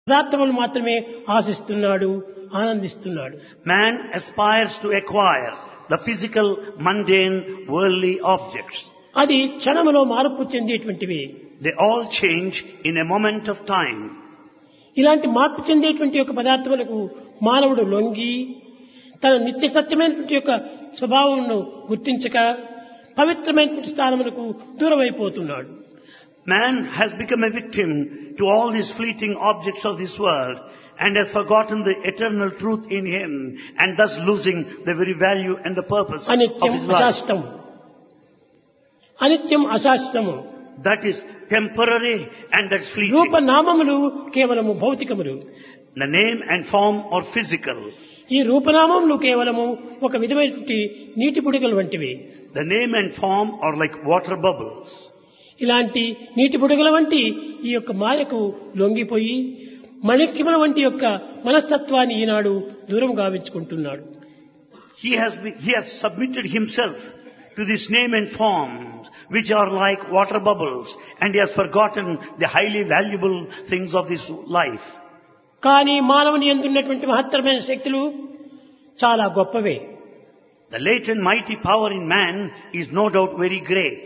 పదార్థములు మాత్రమే ఆశిస్తున్నాడు, ఆనందిస్తున్నాడు. Man aspires to acquire the physical, mundane, worldly objects. అది క్షణములో మార్పు చెందేటువంటివి. They all change in a moment of time. ఇలాంటి మార్పు చెందేటువంటి యొక్క పదార్థములకు మానవుడు లొంగి తన నిత్య సత్యమైనటువంటి యొక్క స్వభావమును గుర్తించక పవిత్రమైనటువంటి స్థానములకు దూరమైపోతున్నాడు. Man has become a victim to all these fleeting objects of this world and has forgotten the eternal truth in him and thus losing the very value and the purpose of అనిత్యం his life. అశాశ్వతం. అనిత్యం అశాశ్వతము. That is temporary and that's fleeting. రూపనామములు కేవలము భౌతికములు. The name and form are physical. ఈ రూపనామములు కేవలము ఒక విధమైనటువంటి నీటి బుడగలు వంటివి. The name and form are like water bubbles. ఇలాంటి నీటి బుడగల వంటి ఈ యొక్క మాయకు లొంగిపోయి మణిక్యముల వంటి యొక్క మనస్తత్వాన్ని ఈనాడు దూరం గావించుకుంటున్నాడు. He has submitted himself to this name and form which are like water bubbles and he has forgotten the highly valuable things of this life. కానీ మానవుని యందు ఉన్నటువంటి మహత్తరమైన శక్తులు చాలా గొప్పవే. The latent mighty power in man is no doubt very great.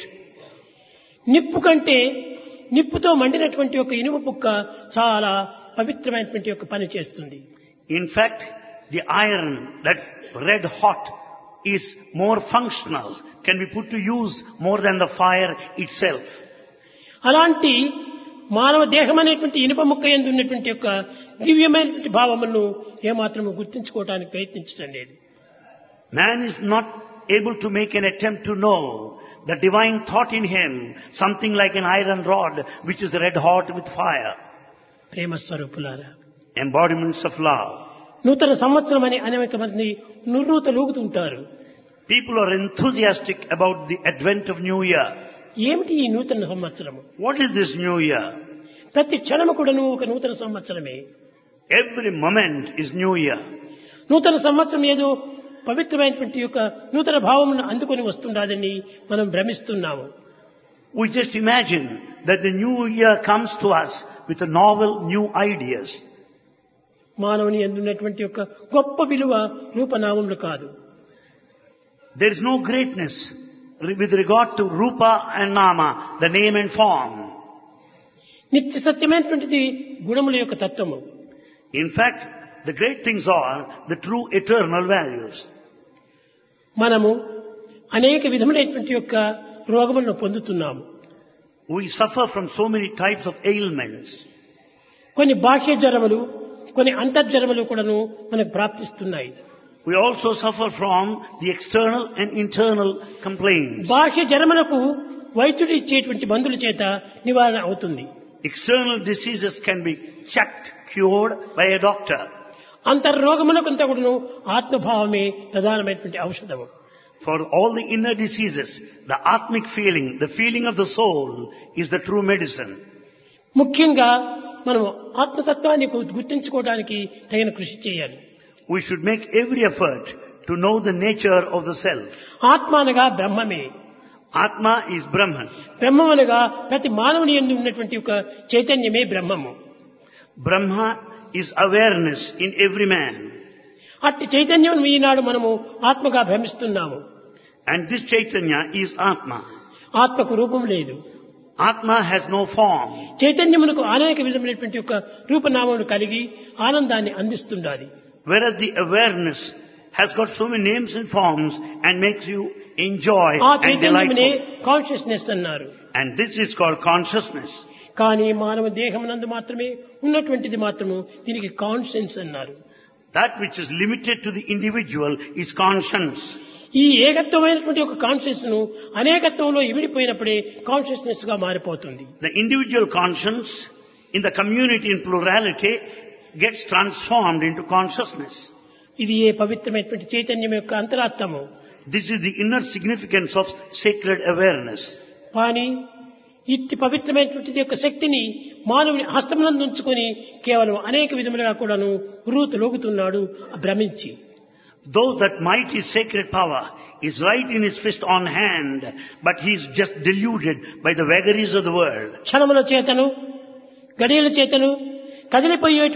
నిప్పు కంటే నిప్పుతో మండినటువంటి ఒక ఇనుము పుక్క చాలా పవిత్రమైనటువంటి ఒక పని చేస్తుంది. In fact, the iron that's red hot is more functional, can be put to use more than the fire itself. అలాంటి మానవ దేహం అనేటువంటి ఇనుప ముక్క యందు ఉన్నటువంటి యొక్క దివ్యమైనటువంటి భావములను ఏమాత్రము గుర్తించుకోవడానికి ప్రయత్నించడం లేదు. Man is not able to make an attempt to know the divine thought in him, something like an iron rod which is red hot with fire. ప్రేమ స్వరూపులారా, Embodiments of love. నూతన సంవత్సరం అని అనేక మంది నుర్రూతలూగుతుంటారు. People are enthusiastic about the advent of New Year. ఏమిటి ఈ నూతన సంవత్సరము? What is this New Year? ప్రతి క్షణము కూడాను ఒక నూతన సంవత్సరమే. Every moment is New Year. నూతన సంవత్సరం ఏదో పవిత్రమైనటువంటి యొక్క నూతన భావమును అందుకొని వస్తుండాలని మనం భ్రమిస్తున్నాము. We just imagine that the New Year comes to us with a novel new ideas. మానవుని యందు ఉన్నటువంటి యొక్క గొప్ప విలువ రూపనామములు కాదు. There is no greatness with regard to Rupa and Nama, the name and form. నిత్య సత్యమైనటువంటిది గుణముల యొక్క తత్వము. In fact, the great things are the true eternal values. మనము అనేక విధములైనటువంటి యొక్క రోగములను పొందుతున్నాము. We suffer from so many types of ailments. కొన్ని బాహ్య జ్వరములు, కొన్ని అంతర్జ్వరములు కూడాను మనకు ప్రాప్తిస్తున్నాయి. We also suffer from the external and internal complaints. బాహ్య జ్వరములకు వైద్యుడు ఇచ్చేటువంటి మందుల చేత నివారణ అవుతుంది. External diseases can be checked, cured by a doctor. అంతర్రోగములకంతా కూడాను ఆత్మభావమే ప్రధానమైనటువంటి ఔషధము. For all the inner diseases, the atmic feeling, the feeling of the soul is the true medicine. ముఖ్యంగా మనం ఆత్మతత్వాన్ని గుర్తించుకోవడానికి తగిన కృషి చేయాలి. We should make every effort to know the nature of the self. ఆత్మ అనగా బ్రహ్మమే. Atma is Brahman. బ్రహ్మం అనగా ప్రతి మానవుని యందు ఉన్నటువంటి ఒక చైతన్యమే బ్రహ్మము. Brahma is awareness in every man. అట్టి చైతన్యం ఈనాడు మనము ఆత్మగా భ్రమిస్తున్నాము. And this Chaitanya is Atma. ఆత్మకు రూపం లేదు. Atma has no form. చైతన్యమునకు అనేక విధమైనటువంటి ఒక రూపనామములు కలిగి ఆనందాన్ని అందిస్తుండాలి. Whereas the awareness has got so many names and forms and makes you enjoy ఆ and చైతన్యమునే delightful. కాన్షియస్నెస్ అన్నారు. And this is called consciousness. కానీ మానవ దేహమునందు మాత్రమే ఉన్నటువంటిది మాత్రము దీనికి కాన్షియన్స్ అన్నారు. That which is limited to the individual is conscience. ఈ ఏకత్వమైనటువంటి ఒక కాన్షియస్ ను అనేకత్వంలో ఇమిడిపోయినప్పుడే కాన్షియస్నెస్ గా మారిపోతుంది. The individual conscience in the community in plurality gets transformed into consciousness. ఇది ఏ పవిత్రమైనటువంటి చైతన్యం యొక్క అంతరాత్మము. This is the inner significance of sacred awareness. కానీ ఇట్టి పవిత్రమైనటువంటి యొక్క శక్తిని మానవుని హస్తమునందు ఉంచుకొని కేవలం అనేక విధములుగా కూడాను లోగుతున్నాడు భ్రమించి. Though that mighty sacred power is right in his fist on hand, but he is just deluded by the vagaries of the world. క్షణముల చేతను, గడియల చేతను, కదిలిపోయే